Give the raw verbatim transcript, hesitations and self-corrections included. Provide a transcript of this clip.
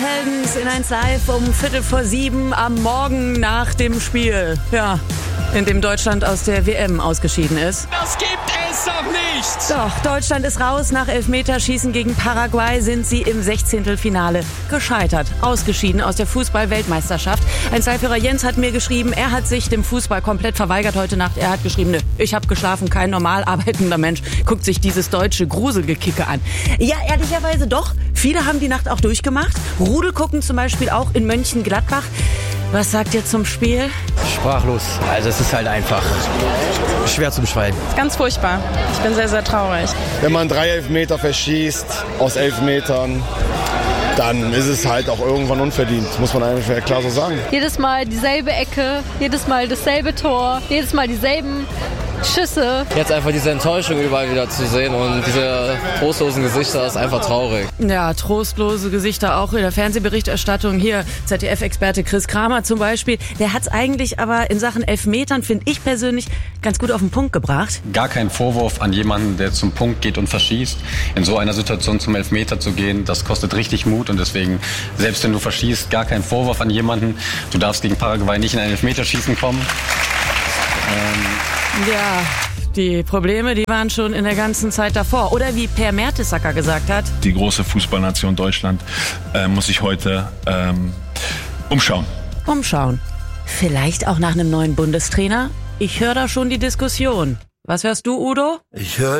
Heldens in eins Live um Viertel vor sieben am Morgen nach dem Spiel. Ja, in dem Deutschland aus der W M ausgeschieden ist. Das gibt es doch nicht! Doch, Deutschland ist raus. Nach Elfmeterschießen gegen Paraguay sind sie im Sechzehntelfinale gescheitert. Ausgeschieden aus der Fußball-Weltmeisterschaft. Ein Live-Hörer Jens hat mir geschrieben, er hat sich dem Fußball komplett verweigert heute Nacht. Er hat geschrieben, ne, ich habe geschlafen, kein normal arbeitender Mensch guckt sich dieses deutsche Gruselgekicke an. Ja, ehrlicherweise doch. Viele haben die Nacht auch durchgemacht. Rudel gucken zum Beispiel auch in Mönchengladbach. Was sagt ihr zum Spiel? Sprachlos. Also es ist halt einfach schwer zu beschreiben. Ganz furchtbar. Ich bin sehr, sehr traurig. Wenn man drei Elfmeter verschießt aus elf Metern, dann ist es halt auch irgendwann unverdient. Muss man eigentlich klar so sagen. Jedes Mal dieselbe Ecke, jedes Mal dasselbe Tor, jedes Mal dieselben Schüsse. Jetzt einfach diese Enttäuschung überall wieder zu sehen und diese trostlosen Gesichter ist einfach traurig. Ja, trostlose Gesichter auch in der Fernsehberichterstattung. Hier Z D F-Experte Chris Kramer zum Beispiel. Der hat es eigentlich aber in Sachen Elfmetern, finde ich persönlich, ganz gut auf den Punkt gebracht. Gar kein Vorwurf an jemanden, der zum Punkt geht und verschießt. In so einer Situation zum Elfmeter zu gehen, das kostet richtig Mut und deswegen, selbst wenn du verschießt, gar kein Vorwurf an jemanden. Du darfst gegen Paraguay nicht in ein Elfmeterschießen kommen. Ähm Ja, die Probleme, die waren schon in der ganzen Zeit davor. Oder wie Per Mertesacker gesagt hat. Die große Fußballnation Deutschland äh, muss sich heute ähm, umschauen. Umschauen. Vielleicht auch nach einem neuen Bundestrainer? Ich höre da schon die Diskussion. Was hörst du, Udo? Ich höre